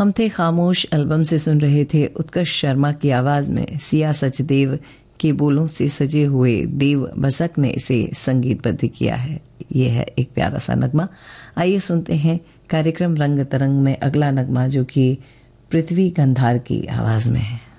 हम थे खामोश एल्बम से सुन रहे थे उत्कर्ष शर्मा की आवाज में सिया सचदेव के बोलों से सजे हुए देव बसक ने इसे संगीतबद्ध किया है। ये है एक प्यारा सा नगमा। आइए सुनते हैं कार्यक्रम रंग तरंग में अगला नगमा, जो कि पृथ्वी गंधार की आवाज में है।